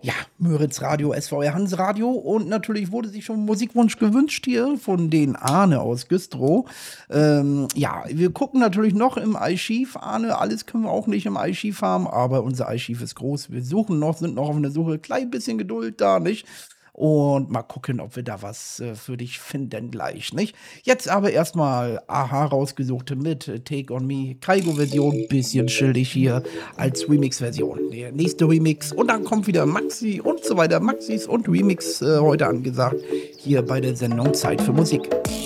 Ja, Müritz Radio, SVR Hans Radio und natürlich wurde sich schon ein Musikwunsch gewünscht hier von den Arne aus Güstrow. Ja, wir gucken natürlich noch im Archiv, Arne, alles können wir auch nicht im Archiv haben, aber unser Archiv ist groß. Wir suchen noch, sind noch auf der Suche, klein bisschen Geduld da, nicht? Und mal gucken, ob wir da was für dich finden gleich, nicht? Jetzt aber erstmal Aha rausgesucht mit Take on Me, Kaigo-Version, bisschen schildig hier als Remix-Version. Der nächste Remix und dann kommt wieder Maxi und so weiter. Maxis und Remix heute angesagt hier bei der Sendung Zeit für Musik.